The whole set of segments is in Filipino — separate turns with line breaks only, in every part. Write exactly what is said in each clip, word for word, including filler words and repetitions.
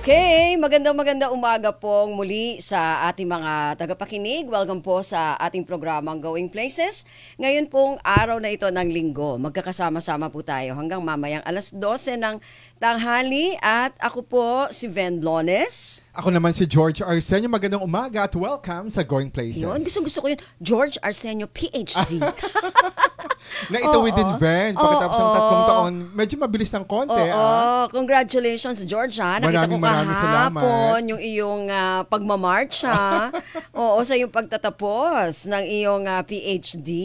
Okay, magandang magandang umaga pong muli sa ating mga tagapakinig. Welcome po sa ating programang Going Places. Ngayon pong araw na ito ng linggo, magkakasama-sama po tayo hanggang mamayang alas dose ng tanghali at ako po si Ven Blones.
Ako naman si George Arsenio. Magandang umaga at welcome sa Going Places.
Yun, gusto-gusto ko yun. George Arsenio, P H D.
Na ito
Oo.
within Ven, pagkatapos ng tatlong taon, medyo mabilis ng konti.
Oo,
ah.
congratulations George ha. Nakita
Maraming
ko
maraming salamat.
kahapon yung iyong uh, pagmamarch ha. Oo, sa iyong pagtatapos ng iyong uh, P H D.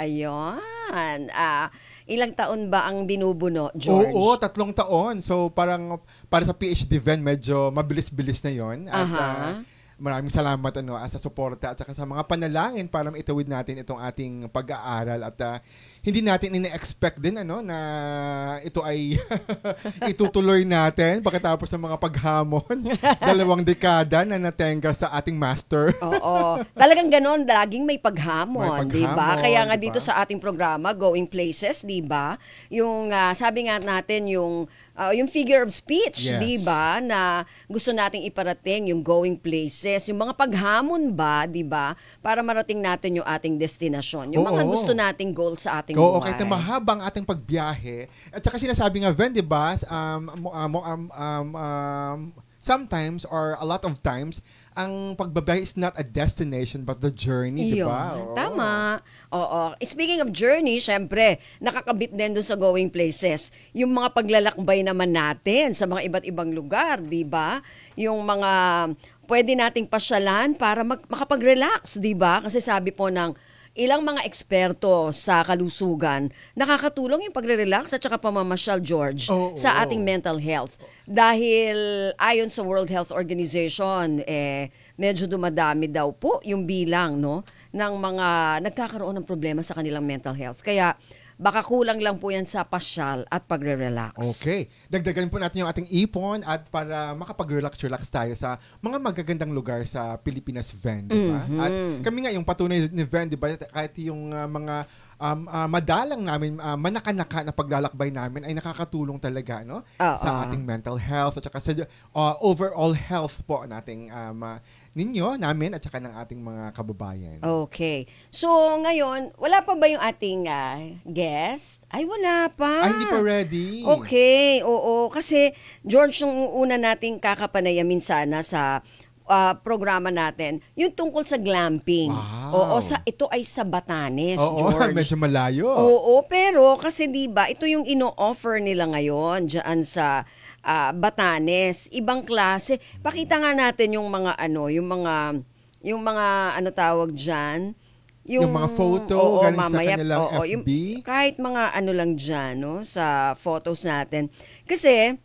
Ayun. Ah, ilang taon ba ang binubuno, George?
Oo, tatlong taon. So parang para sa P H D Ven, medyo mabilis-bilis na yon. At
Aha.
ah, maraming salamat ano, ah, sa suporta at saka sa mga panalangin para maitawid natin itong ating pag-aaral at ah, hindi natin ine-expect din ano na ito ay itutuloy natin pagkatapos ng mga paghamon. Dalawang dekada na natenga sa ating master.
Oo. Talagang ganon, laging may paghamon,
May
di ba?
paghamon,
Kaya nga
di ba?
dito sa ating programa, Going Places, di ba? Yung ah, sabi nga natin yung ah, yung figure of speech,
Yes.
di ba? Na gusto nating iparating yung going places, yung mga paghamon ba, di ba? Para marating natin yung ating destinasyon, yung mga
Oo.
gusto nating goal sa ating
Oo,
buhay.
kahit na mahabang ating pagbiyahe. At saka sinasabi nga, Ven, di ba, um, mo- um, um, um, um, sometimes or a lot of times, ang pagbabiyahe is not a destination but the journey, di ba?
Iyon,
Oo.
tama. Oo. Speaking of journey, syempre, nakakabit din doon sa going places. Yung mga paglalakbay naman natin sa mga iba't ibang lugar, di ba? Yung mga pwede nating pasyalan para mag- makapag-relax, di ba? Kasi sabi po ng ilang mga eksperto sa kalusugan, nakakatulong yung pagre-relax at saka pamamasyal, George,
Oo,
sa
oo.
ating mental health. Dahil ayon sa World Health Organization, eh, medyo dumadami daw po yung bilang no, ng mga nagkakaroon ng problema sa kanilang mental health. Kaya baka kulang lang po yan sa pasyal at pagre-relax.
Okay. Dagdagan po natin yung ating ipon at para makapag-relax-relax tayo sa mga magagandang lugar sa Pilipinas, Ven, di ba?
Mhm.
At kami nga, yung patunay ni Ven, di ba, kahit yung ah, mga um, ah, madalang namin, ah, manaka-naka na paglalakbay namin ay nakakatulong talaga no,
Oo.
sa ating mental health at saka sa ah, overall health po nating um, ah, ninyo, namin at saka ng ating mga kababayan.
Okay. So, ngayon, wala pa ba yung ating ah, guest? Ay, wala pa.
Ay, hindi pa ready.
Okay, oo. Kasi, George, nung una nating kakapanayamin sana sa ah, programa natin, yung tungkol sa glamping. Oo,
Wow.
sa, ito ay sa Batanes,
Oo,
George.
medyo malayo.
Oo, pero kasi 'di ba, ito yung ino-offer nila ngayon diyan sa ah, Batanes, ibang klase. Pakita nga natin yung mga ano, yung mga yung mga ano tawag diyan,
Yung mga photo galing sa kanilang F B?
Yung, kahit mga ano lang diyan, no, sa photos natin. Kasi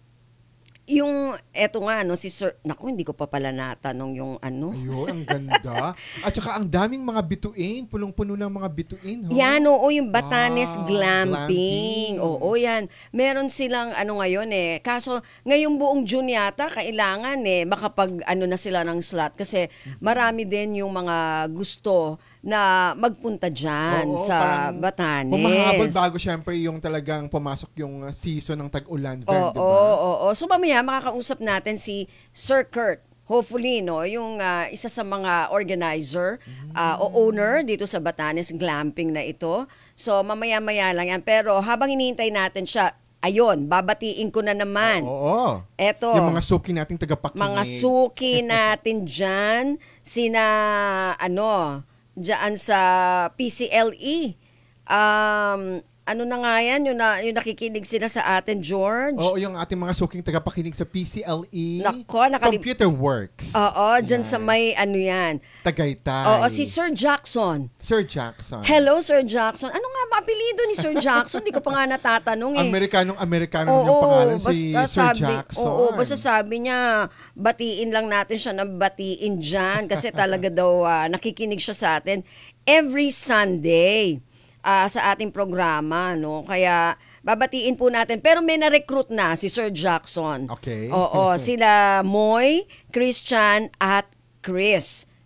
yung eto nga no si Sir, naku, hindi ko pa pala natanong yung ano.
Ayun, ang ganda. At saka ang daming mga bituin, punong-puno ng mga bituin. Ho?
Yan, oo, yung Batanes
Wow,
glamping.
glamping.
Oo, yan. Meron silang ano ngayon eh. Kaso, ngayong buong June yata, kailangan eh, makapag ano na sila ng slot. Kasi marami din yung mga gusto na magpunta dyan
Oo,
sa
parang
Batanes.
Humahabol bago syempre yung talagang pumasok yung uh, season ng tag-ulan, Ven,
Oo,
di ba?
oo, oo. So mamaya makakausap natin si Sir Kurt. Hopefully, no, yung ah, isa sa mga organizer ah, o owner dito sa Batanes Glamping na ito. So mamaya-maya lang yan. Pero habang hinihintay natin siya, ayun, babatiin ko na naman.
Oo.
Eto.
Yung mga suki nating tagapakinig.
Mga suki natin dyan, sina, ano, dyan sa P C L E. Um, ano na nga yan, yung, na, yung nakikinig sila sa atin, George.
Oo, yung ating mga suking tagapakinig sa P C L E.
Nako, nakalim-
Computer Works.
Oo, dyan
Yan.
sa may ano yan.
Tagaytay.
Oo, si Sir Jackson.
Sir Jackson.
Hello, Sir Jackson. Ano nga ba apelido ni Sir Jackson? Di ko pa nga natatanong eh.
Amerikanong-Amerikano yung pangalan si
basta
Sir
sabi,
Jackson.
Oo, basta sabi niya, batiin lang natin siya na batiin dyan kasi talaga daw ah, nakikinig siya sa atin every Sunday ah, sa ating programa, no? Kaya babatiin po natin. Pero may na-recruit na si Sir Jackson.
Okay.
Oo, sila Moy, Christian at Chris.